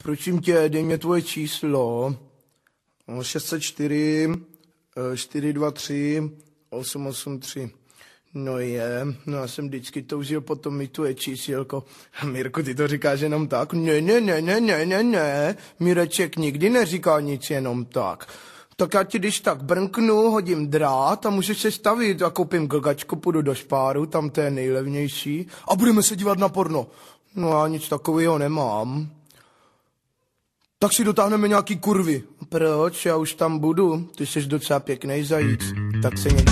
Prosím tě, dej mě tvoje číslo. 604 423 883. No já jsem vždycky toužil potom mít tvoje čísilko. Mirku, ty to říkáš jenom tak? Ne, Mireček nikdy neříká nic jenom tak. Tak já ti když tak brnknu, hodím drát a můžeš se stavit. Já koupím glgačku, půjdu do Špáru, tam to je nejlevnější. A budeme se dívat na porno. No já nic takového nemám. Tak si dotáhneme nějaký kurvy. Proč? Já už tam budu. Ty jsi docela pěknej zajíc. Tak se někdy